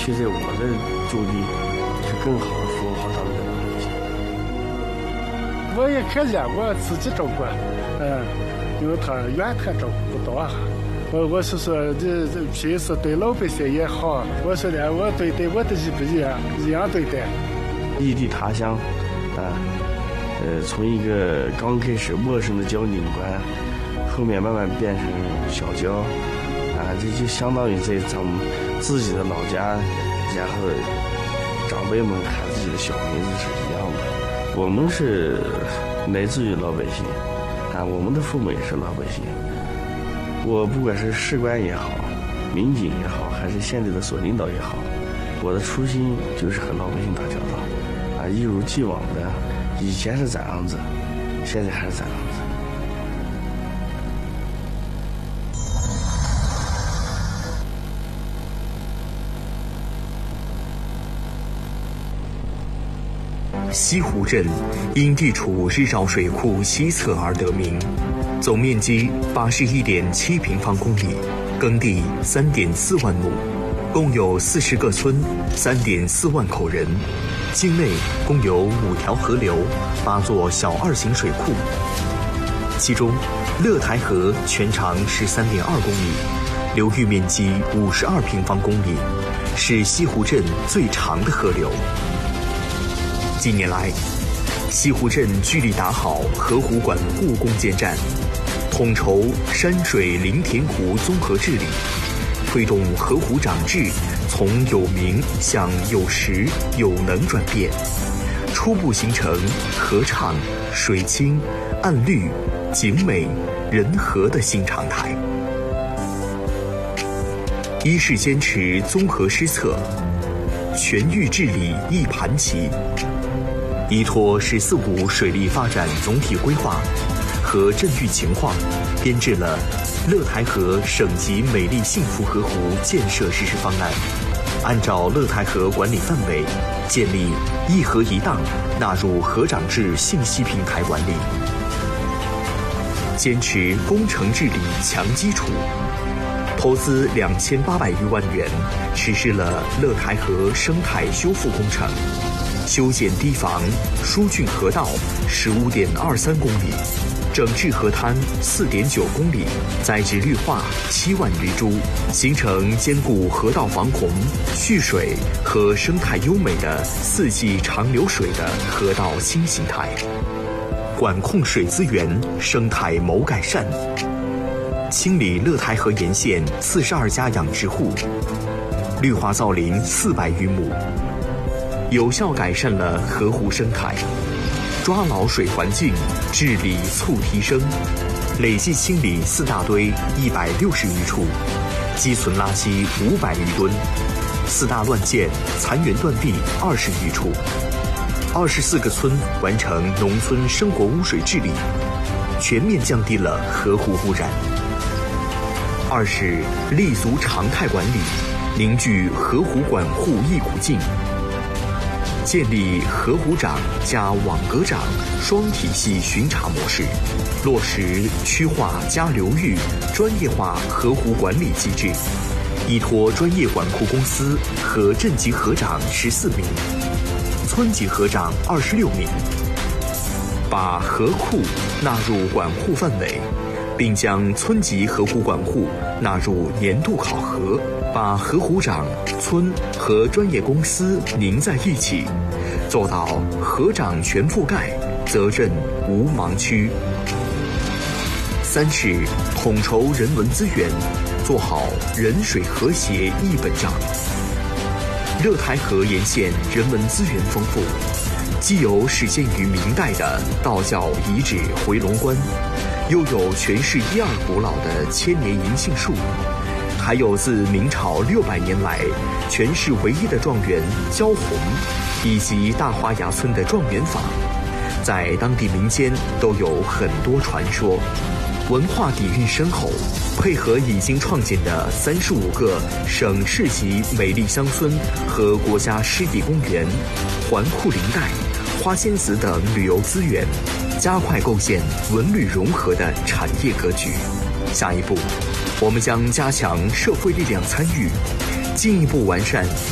其在我的种地是更好的服务好他们的老百姓。 我也可怜我自己种过，因为他原他照顾不到啊。我是说，这平时对老百姓也好，我说的我对待我的一样对待。 异地他乡，从一个刚开始陌生的交警官，后面慢慢变成小交，这就相当于在咱们自己的老家，然后长辈们喊自己的小名字是一样的。我们是来自于老百姓，我们的父母也是老百姓。我不管是士官也好，民警也好，还是现在的所领导也好，我的初心就是和老百姓打交道，一如既往的，以前是这样子，现在还是这样子。 西湖镇因地处日照水库西侧而得名，总面积81.7平方公里，耕地3.4万亩，共有40个村，3.4万口人。境内共有5条河流，8座小2型水库，其中乐台河全长13.2公里，流域面积52平方公里，是西湖镇最长的河流。近年来，西湖镇聚力打好河湖管护攻坚战，统筹山水林田湖综合治理，推动河湖长治从有名向有实有能转变，初步形成河畅、水清、岸绿、景美、人和的新常态。一是坚持综合施策，全域治理一盘棋，依托“十四五”水利发展总体规划和镇域情况，编制了乐台河省级美丽幸福河湖建设实施方案，按照乐台河管理范围，建立一河一档纳入河长治信息平台管理，坚持工程治理强基础，投资2800余万元，实施了乐台河生态修复工程，修建堤防、疏浚河道15.23公里，整治河滩4.9公里，栽植绿化7万余株，形成兼顾河道防洪、蓄水和生态优美的4季长流水的河道新形态。管控水资源，生态谋改善，清理乐台河沿线42家养殖户，绿化造林400余亩，有效改善了河湖生态，抓牢水环境，治理促提升，累计清理4大堆160余处，积存垃圾500余吨，4大乱建残垣断壁20余处，24个村完成农村生活污水治理，全面降低了河湖污染。二是立足常态管理，凝聚河湖管护一股劲，建立河湖长加网格长双体系巡查模式，落实区划加流域专业化河湖管理机制，依托专业管库公司和镇级河长14名，村级河长26名，把河库纳入管护范围，并将村级河湖管护纳入年度考核，把河湖长、村和专业公司拧在一起，做到河长全覆盖，责任无盲区。三是统筹人文资源，做好人水和谐一本账。乐台河沿线人文资源丰富，既有始建于明代的道教遗址回龙观，又有全市第2古老的千年银杏树，还有自明朝600年来全市唯一的状元焦红，以及大花崖村的状元坊，在当地民间都有很多传说，文化底蕴深厚，配合已经创建的35个省市级美丽乡村和国家湿地公园、环库林带、花仙子等旅游资源，加快构建文旅融合的产业格局。下一步，我们将加强社会力量参与，进一步完善